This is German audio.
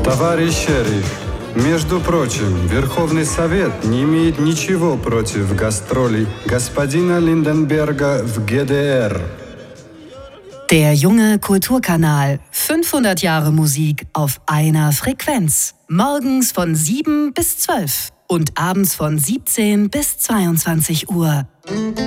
Товарищ шериф, между прочим, Верховный Совет не имеет ничего против гастролей господина Lindenberger в ГДР. Der junge Kulturkanal. 500 Jahre Musik auf einer Frequenz. Morgens von 7 bis 12 und abends von 17 bis 22 Uhr.